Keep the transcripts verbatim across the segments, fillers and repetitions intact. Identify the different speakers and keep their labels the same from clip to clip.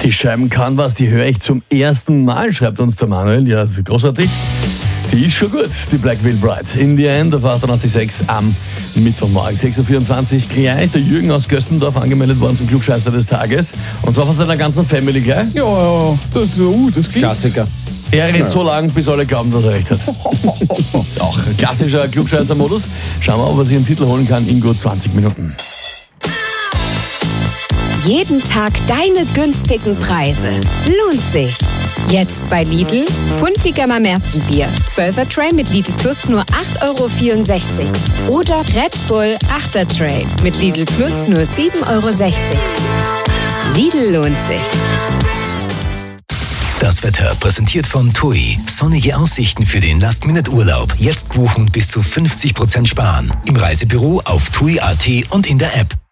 Speaker 1: Die Scheiben kann was, die höre ich zum ersten Mal, schreibt uns der Manuel. Ja, großartig. Die ist schon gut, die Black Veil Bride. In the End auf achtundachtzig Komma sechs am Mittwochmorgen. sechs Uhr vierundzwanzig gleich der Jürgen aus Göstendorf angemeldet worden zum Klugscheißer des Tages. Und zwar von seiner ganzen Family gleich.
Speaker 2: Ja, ja, das, uh, das klingt...
Speaker 3: Klassiker.
Speaker 1: Er redet ja so lang, bis alle glauben, dass er recht hat. Auch ein klassischer Klugscheißer-Modus. Schauen wir, ob er sich einen Titel holen kann in gut zwanzig Minuten.
Speaker 4: Jeden Tag deine günstigen Preise. Lohnt sich. Jetzt bei Lidl. Puntigammer Märzenbier. zwölfer Tray mit Lidl Plus nur acht Euro vierundsechzig. Oder Red Bull achter Tray mit Lidl Plus nur sieben Euro sechzig. Lidl lohnt sich.
Speaker 5: Das Wetter präsentiert von T U I. Sonnige Aussichten für den Last-Minute-Urlaub. Jetzt buchen bis zu fünfzig Prozent sparen. Im Reisebüro auf tui punkt at und in der App.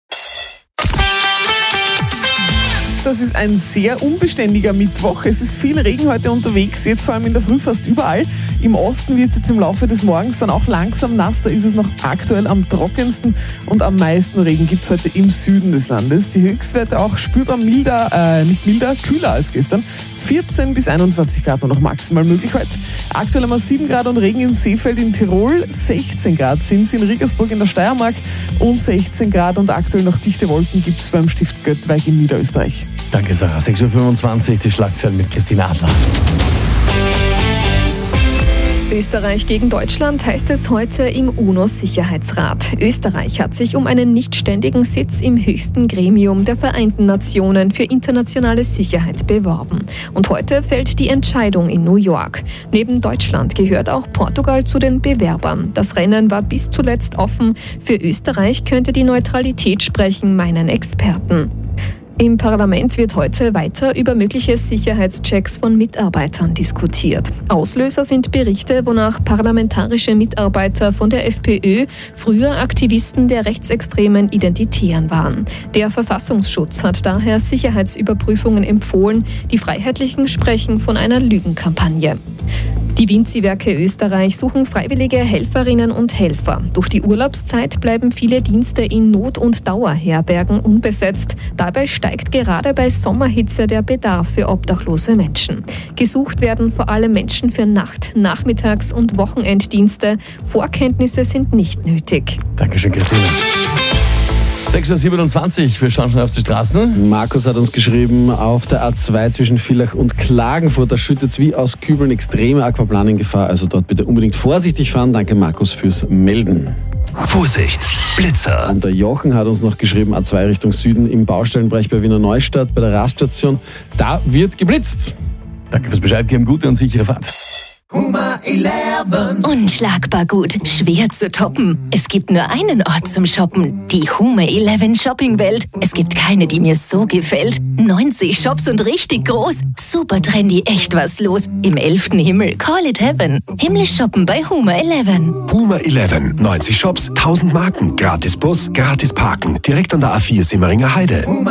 Speaker 2: Das ist ein sehr unbeständiger Mittwoch. Es ist viel Regen heute unterwegs, jetzt vor allem in der Früh fast überall. Im Osten wird es jetzt im Laufe des Morgens dann auch langsam nass. Da ist es noch aktuell am trockensten und am meisten Regen gibt es heute im Süden des Landes. Die Höchstwerte auch spürbar milder, äh, nicht milder, kühler als gestern. vierzehn bis einundzwanzig Grad nur noch maximal möglich heute. Aktuell haben wir sieben Grad und Regen in Seefeld in Tirol, sechzehn Grad sind es in Riegersburg in der Steiermark und sechzehn Grad und aktuell noch dichte Wolken gibt es beim Stift Göttweig in Niederösterreich.
Speaker 1: Danke, Sarah. sechs Uhr fünfundzwanzig, die Schlagzeilen mit Christina Adler.
Speaker 6: Österreich gegen Deutschland heißt es heute im UNO-Sicherheitsrat. Österreich hat sich um einen nichtständigen Sitz im höchsten Gremium der Vereinten Nationen für internationale Sicherheit beworben. Und heute fällt die Entscheidung in New York. Neben Deutschland gehört auch Portugal zu den Bewerbern. Das Rennen war bis zuletzt offen. Für Österreich könnte die Neutralität sprechen, meinen Experten. Im Parlament wird heute weiter über mögliche Sicherheitschecks von Mitarbeitern diskutiert. Auslöser sind Berichte, wonach parlamentarische Mitarbeiter von der FPÖ früher Aktivisten der rechtsextremen Identitären waren. Der Verfassungsschutz hat daher Sicherheitsüberprüfungen empfohlen. Die Freiheitlichen sprechen von einer Lügenkampagne. Die Vinci-Werke Österreich suchen freiwillige Helferinnen und Helfer. Durch die Urlaubszeit bleiben viele Dienste in Not- und Dauerherbergen unbesetzt. Dabei steigt gerade bei Sommerhitze der Bedarf für obdachlose Menschen. Gesucht werden vor allem Menschen für Nacht-, Nachmittags- und Wochenenddienste. Vorkenntnisse sind nicht nötig.
Speaker 1: Dankeschön, Christina. sechs Uhr siebenundzwanzig, wir schauen schon auf die Straßen.
Speaker 3: Markus hat uns geschrieben, auf der A zwei zwischen Villach und Klagenfurt, da schüttet es wie aus Kübeln, extreme Aquaplaning-Gefahr, also dort bitte unbedingt vorsichtig fahren. Danke Markus fürs Melden.
Speaker 5: Vorsicht, Blitzer.
Speaker 3: Und der Jochen hat uns noch geschrieben, A zwei Richtung Süden im Baustellenbereich bei Wiener Neustadt, bei der Raststation, da wird geblitzt.
Speaker 1: Danke fürs Bescheid geben, gute und sichere Fahrt.
Speaker 7: Huma elf.
Speaker 4: Unschlagbar gut, schwer zu toppen. Es gibt nur einen Ort zum Shoppen, die Huma elf Shopping-Welt. Es gibt keine, die mir so gefällt. neunzig Shops und richtig groß. Super trendy, echt was los. Im elften Himmel, call it heaven. Himmlisch shoppen bei Huma elf.
Speaker 8: Huma elf, neunzig Shops, tausend Marken, gratis Bus, gratis Parken. Direkt an der A vier Simmeringer Heide.